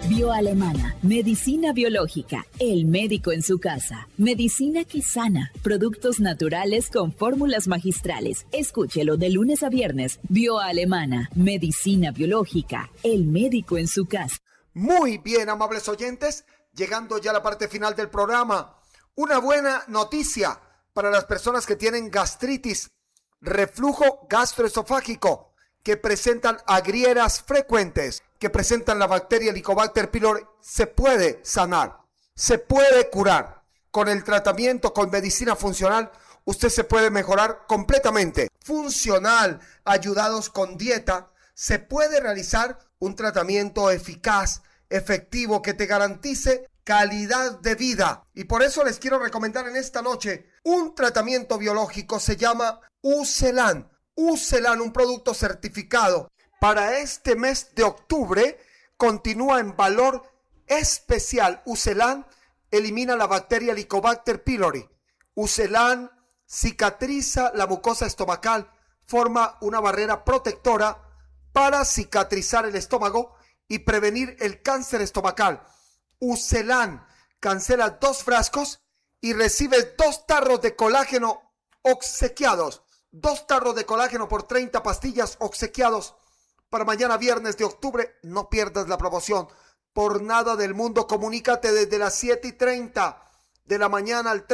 Bioalemana, medicina biológica, el médico en su casa, medicina que sana, productos naturales con fórmulas magistrales. Escúchelo de lunes a viernes. Bioalemana, medicina biológica, el médico en su casa. Muy bien, amables oyentes, llegando ya a la parte final del programa. Una buena noticia para las personas que tienen gastritis, reflujo gastroesofágico, que presentan agrieras frecuentes, que presentan la bacteria Helicobacter pylori. Se puede sanar, se puede curar. Con el tratamiento, con medicina funcional, usted se puede mejorar completamente. Funcional, ayudados con dieta, se puede realizar un tratamiento eficaz, efectivo, que te garantice calidad de vida. Y por eso les quiero recomendar en esta noche un tratamiento biológico. Se llama Ucelan. Ucelan, un producto certificado. Para este mes de octubre continúa en valor especial. Ucelan elimina la bacteria Helicobacter pylori. Ucelan cicatriza la mucosa estomacal, forma una barrera protectora para cicatrizar el estómago y prevenir el cáncer estomacal. Ucelan cancela 2 frascos y recibe 2 tarros de colágeno obsequiados. 2 tarros de colágeno por 30 pastillas obsequiados para mañana viernes de octubre. No pierdas la promoción. Por nada del mundo, comunícate desde las 7:30 de la mañana al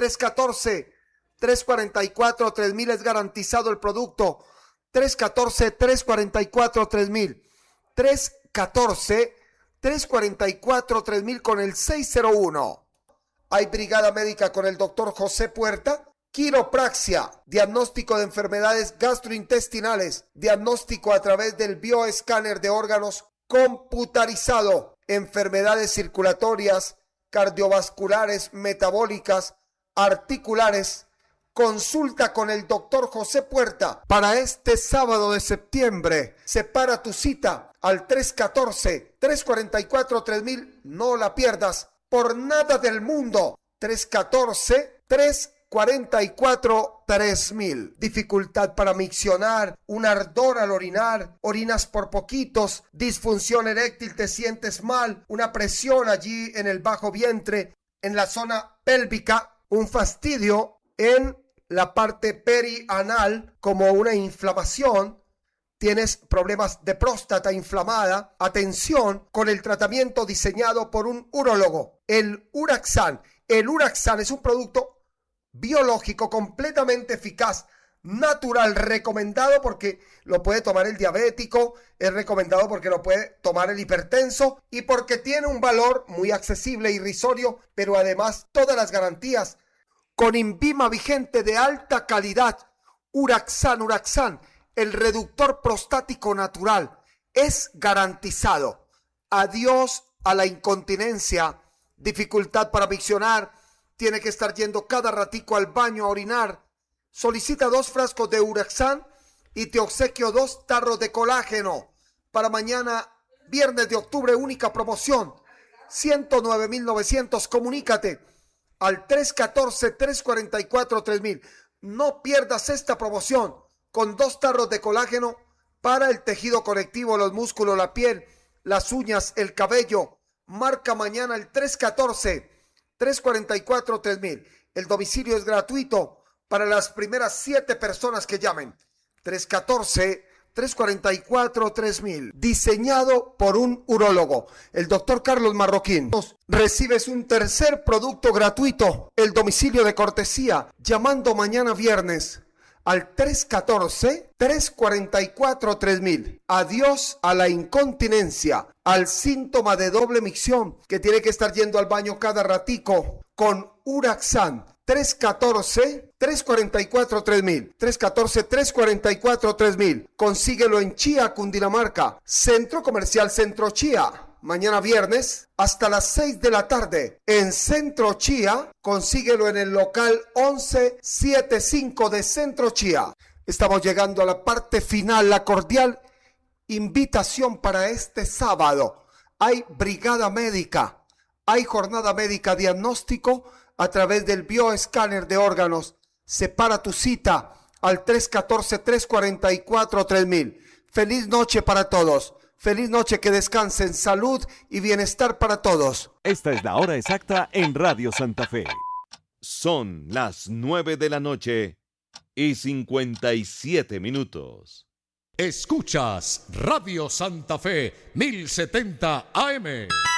314-344-3000. Es garantizado el producto. 314-344-3000. 314-344-3000 con el 601. Hay brigada médica con el doctor José Puerta. Quiropraxia, diagnóstico de enfermedades gastrointestinales, diagnóstico a través del bioescáner de órganos computarizado, enfermedades circulatorias, cardiovasculares, metabólicas, articulares. Consulta con el doctor José Puerta para este sábado de septiembre. Separa tu cita al 314-344-3000. No la pierdas por nada del mundo. 314-344-3000. Dificultad para miccionar, un ardor al orinar, orinas por poquitos, disfunción eréctil, te sientes mal, una presión allí en el bajo vientre, en la zona pélvica, un fastidio en la parte perianal, como una inflamación, tienes problemas de próstata inflamada. Atención con el tratamiento diseñado por un urólogo, el Uraxan. El Uraxan es un producto biológico completamente eficaz, natural, recomendado porque lo puede tomar el diabético, es recomendado porque lo puede tomar el hipertenso y porque tiene un valor muy accesible, irrisorio, pero además todas las garantías con INVIMA vigente de alta calidad. Uraxan, el reductor prostático natural, es garantizado. Adiós a la incontinencia, dificultad para miccionar, tiene que estar yendo cada ratico al baño a orinar. Solicita 2 frascos de Uraxan y te obsequio 2 tarros de colágeno. Para mañana, viernes de octubre, única promoción, 109.900. Comunícate al 314-344-3000. No pierdas esta promoción con 2 tarros de colágeno para el tejido conectivo, los músculos, la piel, las uñas, el cabello. Marca mañana el 314-344-3000. El domicilio es gratuito para las primeras 7 personas que llamen. 314-344-3000. Diseñado por un urólogo, el doctor Carlos Marroquín. Recibes un tercer producto gratuito. El domicilio de cortesía, llamando mañana viernes al 314-344-3000. Adiós a la incontinencia, al síntoma de doble micción, que tiene que estar yendo al baño cada ratico, con Uraxan. 314-344-3000. 314-344-3000. Consíguelo en Chía, Cundinamarca. Centro Comercial Centro Chía. Mañana viernes hasta las 6 de la tarde. En Centro Chía, consíguelo en el local 1175 de Centro Chía. Estamos llegando a la parte final, la cordial invitación para este sábado. Hay brigada médica, hay jornada médica, diagnóstico a través del bioescáner de órganos. Separa tu cita al 314-344-3000. Feliz noche para todos. Feliz noche, que descansen, salud y bienestar para todos. Esta es la hora exacta en Radio Santa Fe. Son las 9 de la noche y 57 minutos. Escuchas Radio Santa Fe 1070 AM.